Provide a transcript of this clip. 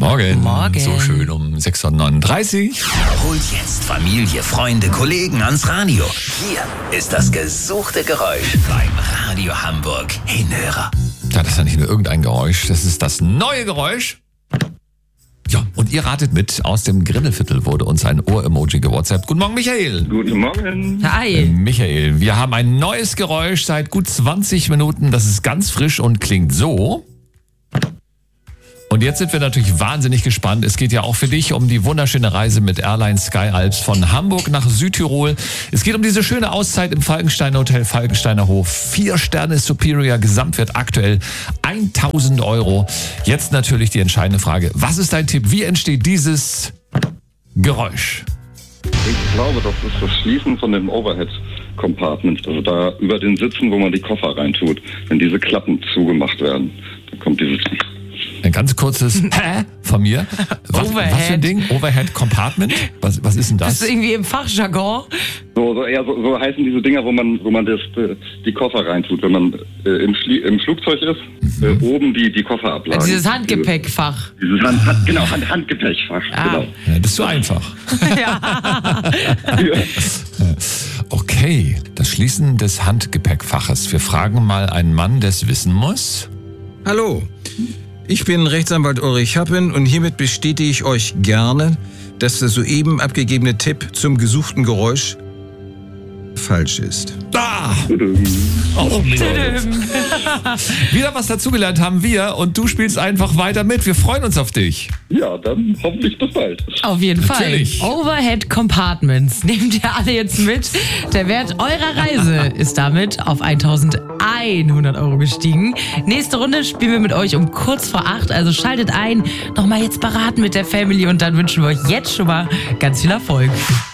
Morgen. Morgen. So schön um 6.39 Uhr. Holt jetzt Familie, Freunde, Kollegen ans Radio. Hier ist das gesuchte Geräusch beim Radio Hamburg Hinhörer. Ja, das ist ja nicht nur irgendein Geräusch, das ist das neue Geräusch. Ja, und ihr ratet mit, aus dem Grindelviertel wurde uns ein Ohr-Emoji gewhatsappt. Guten Morgen, Michael. Guten Morgen. Hi. Michael, wir haben ein neues Geräusch seit gut 20 Minuten. Das ist ganz frisch und klingt so. Und jetzt sind wir natürlich wahnsinnig gespannt. Es geht ja auch für dich um die wunderschöne Reise mit Airline Sky Alps von Hamburg nach Südtirol. Es geht um diese schöne Auszeit im Falkensteiner Hotel Falkensteiner Hof. 4 Sterne Superior, Gesamtwert aktuell 1.000 Euro. Jetzt natürlich die entscheidende Frage. Was ist dein Tipp? Wie entsteht dieses Geräusch? Ich glaube, das ist das Schließen von dem Overhead-Compartment. Also da über den Sitzen, wo man die Koffer reintut. Wenn diese Klappen zugemacht werden, dann kommt dieses... Ein ganz kurzes Hä von mir. Was für ein Ding? Overhead Compartment? Was ist denn das? Das ist irgendwie im Fachjargon. So heißen diese Dinger, wo man die Koffer reintut. Wenn man im Flugzeug ist, oben die Kofferablagen. Also dieses Handgepäckfach. Handgepäckfach. Genau. Ja, das ist so einfach. Ja. Okay, das Schließen des Handgepäckfaches. Wir fragen mal einen Mann, der es wissen muss. Hallo, ich bin Rechtsanwalt Ulrich Happen und hiermit bestätige ich euch gerne, dass der soeben abgegebene Tipp zum gesuchten Geräusch falsch ist. Ah! Oh, wieder was dazugelernt haben wir und du spielst einfach weiter mit. Wir freuen uns auf dich. Ja, dann hoffentlich bis bald. Auf jeden Natürlich. Fall. Overhead Compartments. Nehmt ihr alle jetzt mit. Der Wert eurer Reise ist damit auf 1.100 Euro gestiegen. Nächste Runde spielen wir mit euch um kurz vor 8. Also schaltet ein. Nochmal jetzt beraten mit der Family und dann wünschen wir euch jetzt schon mal ganz viel Erfolg.